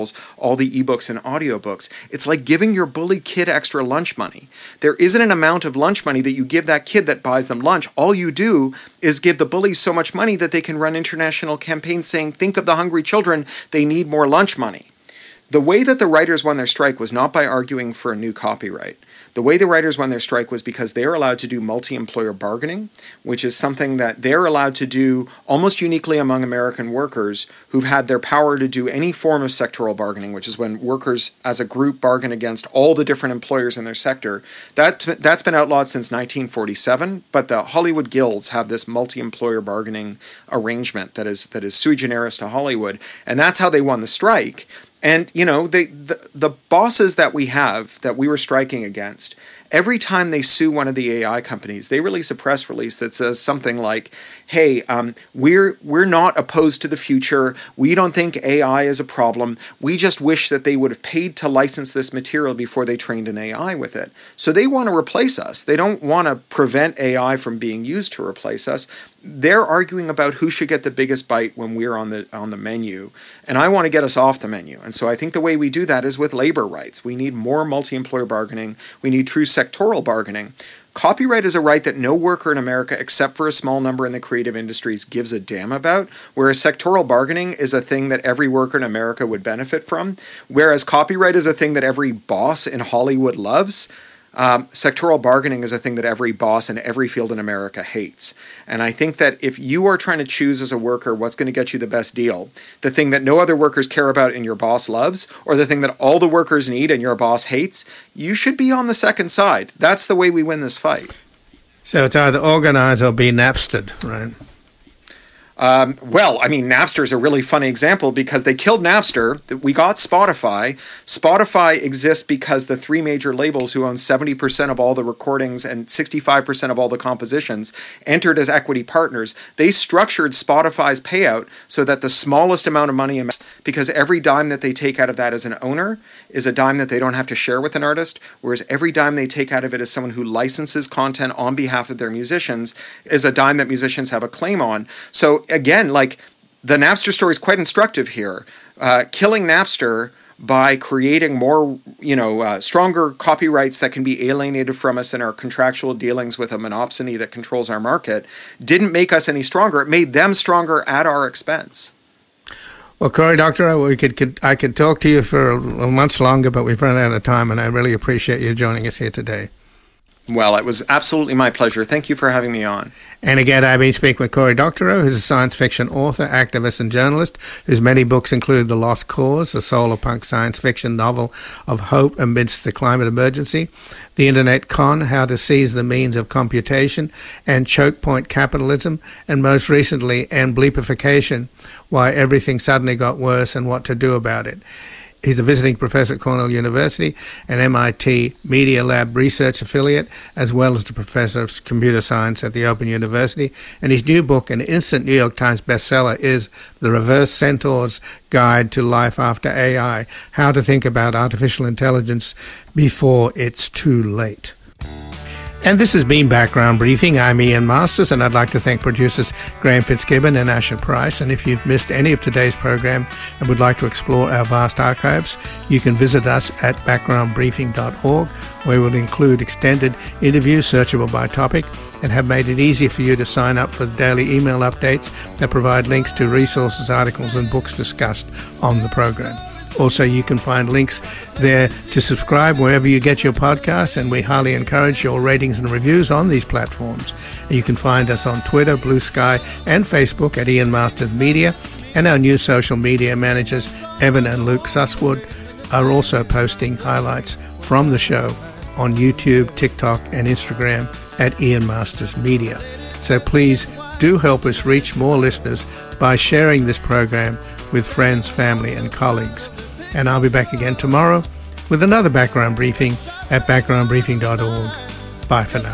all the ebooks and audiobooks. It's like giving your bully kid extra lunch money. There isn't an amount of lunch money that you give that kid that buys them lunch. All you do is give the bullies so much money that they can run international campaigns saying, think of the hungry children, they need more lunch money. The way that the writers won their strike was not by arguing for a new copyright. The way the writers won their strike was because they're allowed to do multi-employer bargaining, which is something that they're allowed to do almost uniquely among American workers who've had their power to do any form of sectoral bargaining, which is when workers as a group bargain against all the different employers in their sector. That's been outlawed since 1947, but the Hollywood guilds have this multi-employer bargaining arrangement that is sui generis to Hollywood, and that's how they won the strike. And, you know, the bosses that we were striking against, every time they sue one of the AI companies, they release a press release that says something like, hey, we're not opposed to the future. We don't think AI is a problem. We just wish that they would have paid to license this material before they trained an AI with it. So they want to replace us. They don't want to prevent AI from being used to replace us. They're arguing about who should get the biggest bite when we're on the menu, and I want to get us off the menu. And so I think the way we do that is with labor rights. We need more multi-employer bargaining. We need true sectoral bargaining. Copyright is a right that no worker in America, except for a small number in the creative industries, gives a damn about, whereas sectoral bargaining is a thing that every worker in America would benefit from, whereas copyright is a thing that every boss in Hollywood loves. Sectoral bargaining is a thing that every boss in every field in America hates. And I think that if you are trying to choose as a worker what's going to get you the best deal, the thing that no other workers care about and your boss loves, or the thing that all the workers need and your boss hates, you should be on the second side. That's the way we win this fight. So it's either organize or be Napstered, right? Well, I mean, Napster is a really funny example because they killed Napster. We got Spotify. Spotify exists because the three major labels who own 70% of all the recordings and 65% of all the compositions entered as equity partners. They structured Spotify's payout so that the smallest amount of money, because every dime that they take out of that as an owner is a dime that they don't have to share with an artist, whereas every dime they take out of it as someone who licenses content on behalf of their musicians is a dime that musicians have a claim on. So again, like, the Napster story is quite instructive here. Killing Napster by creating more, stronger copyrights that can be alienated from us in our contractual dealings with a monopsony that controls our market didn't make us any stronger. It made them stronger at our expense. Well, Cory Doctorow, I could talk to you for months longer, but we've run out of time, and I really appreciate you joining us here today. Well, it was absolutely my pleasure. Thank you for having me on. And again, I've been speaking with Cory Doctorow, who's a science fiction author, activist, and journalist, whose many books include The Lost Cause, a solar punk science fiction novel of hope amidst the climate emergency, The Internet Con, How to Seize the Means of Computation, and Choke Point Capitalism, and most recently, Bleepification, Why Everything Suddenly Got Worse and What to Do About It. He's a visiting professor at Cornell University, an MIT Media Lab research affiliate, as well as the professor of computer science at the Open University. And his new book, an instant New York Times bestseller, is The Reverse Centaur's Guide to Life After AI, How to Think About Artificial Intelligence Before It's Too Late. And this has been Background Briefing. I'm Ian Masters, and I'd like to thank producers Graham Fitzgibbon and Asher Price. And if you've missed any of today's program and would like to explore our vast archives, you can visit us at backgroundbriefing.org, where we'll include extended interviews searchable by topic and have made it easy for you to sign up for the daily email updates that provide links to resources, articles, and books discussed on the program. Also, you can find links there to subscribe wherever you get your podcasts, and we highly encourage your ratings and reviews on these platforms. And you can find us on Twitter, Blue Sky, and Facebook at Ian Masters Media, and our new social media managers, Evan and Luke Susswood, are also posting highlights from the show on YouTube, TikTok, and Instagram at Ian Masters Media. So please do help us reach more listeners by sharing this program with friends, family, and colleagues. And I'll be back again tomorrow with another Background Briefing at backgroundbriefing.org. Bye for now.